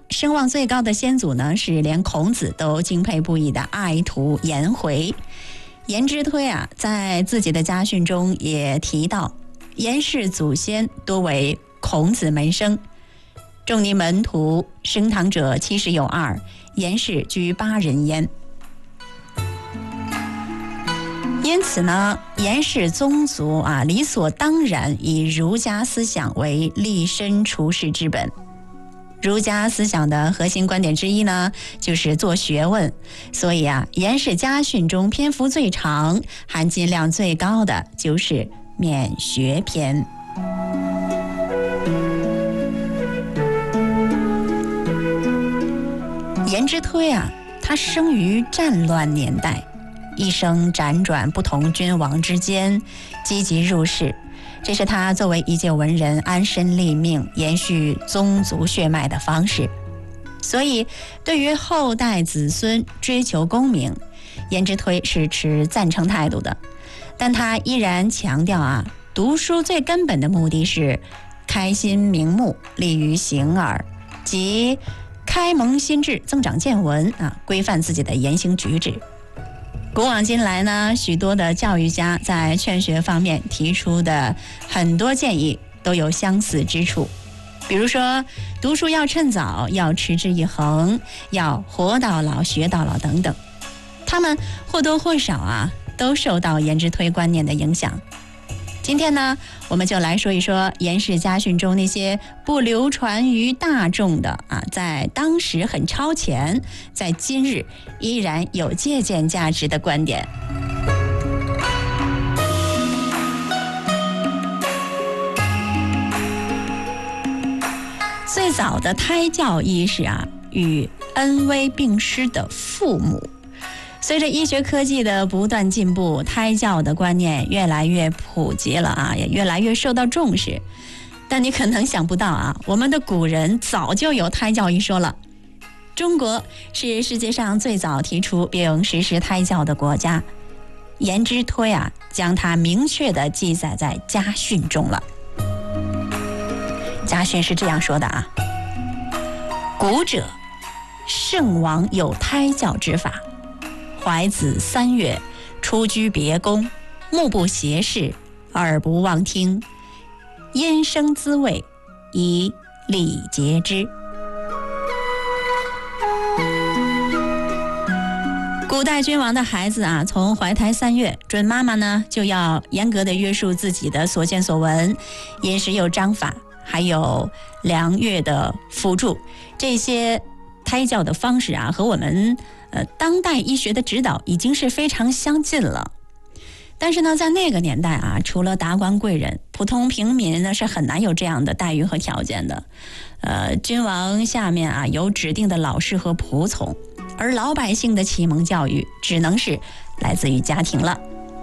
声望最高的先祖呢，是连孔子都敬佩不已的爱徒颜回。颜之推啊，在自己的家训中也提到，颜氏祖先多为孔子门生，仲尼门徒升堂者70有2，颜氏居8人焉。因此呢，颜氏宗族啊，理所当然以儒家思想为立身处世之本。儒家思想的核心观点之一呢，就是做学问。所以啊，颜氏家训中篇幅最长、含金量最高的就是免学篇。颜之推啊，他生于战乱年代，一生辗转不同君王之间，积极入仕，这是他作为一介文人安身立命、延续宗族血脉的方式。所以对于后代子孙追求功名，颜之推是持赞成态度的。但他依然强调啊，读书最根本的目的是开心明目，利于行耳，即开蒙心智，增长见闻啊，规范自己的言行举止。古往今来呢，许多的教育家在劝学方面提出的很多建议都有相似之处，比如说读书要趁早，要持之以恒，要活到老学到老等等。他们或多或少啊，都受到颜之推观念的影响。今天呢，我们就来说一说颜氏家训中那些不流传于大众的啊，在当时很超前，在今日依然有借鉴价值的观点。最早的胎教意识啊，与恩威并施的父母。随着医学科技的不断进步，胎教的观念越来越普及了啊，也越来越受到重视。但你可能想不到啊，我们的古人早就有胎教一说了。中国是世界上最早提出并实施胎教的国家，颜之推啊，将它明确地记载在家训中了。家训是这样说的啊：古者，圣王有胎教之法。怀子3月，出居别宫，目不斜视，耳不妄听，音声滋味，以礼节之。古代君王的孩子啊，从怀胎3月，准妈妈呢就要严格的约束自己的所见所闻，饮食有章法，还有量月的辅助。这些胎教的方式啊，和我们当代医学的指导已经是非常相近了。但是呢，在那个年代啊，除了达官贵人，普通平民呢是很难有这样的待遇和条件的。君王下面啊有指定的老师和仆从，而老百姓的启蒙教育只能是来自于家庭了。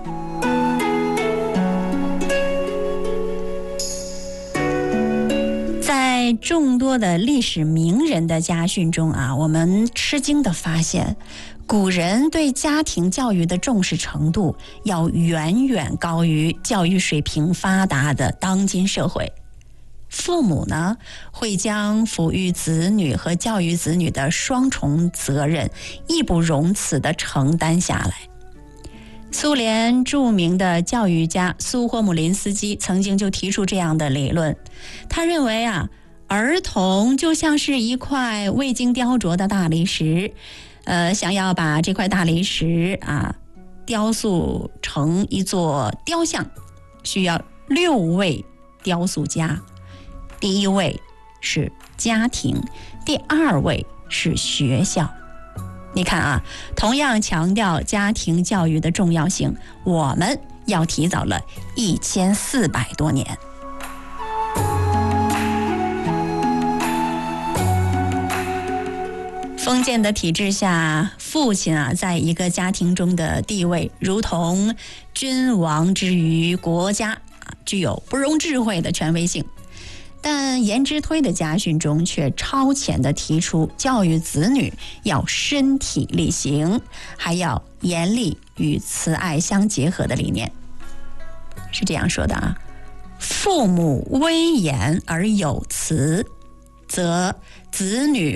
在众多的历史名人的家训中啊，我们吃惊地发现，古人对家庭教育的重视程度要远远高于教育水平发达的当今社会。父母呢，会将抚育子女和教育子女的双重责任义不容辞地承担下来。苏联著名的教育家苏霍姆林斯基曾经就提出这样的理论，他认为啊，儿童就像是一块未经雕琢的大理石，想要把这块大理石啊雕塑成一座雕像，需要6位雕塑家。第1位是家庭，第2位是学校。你看啊，同样强调家庭教育的重要性，我们要提早了1400多年。封建的体制下，父亲啊，在一个家庭中的地位，如同君王之于国家，具有不容置喙的权威性。但颜之推的家训中却超前地提出，教育子女要身体力行，还要严厉与慈爱相结合的理念。是这样说的啊：父母威严而有慈，则子女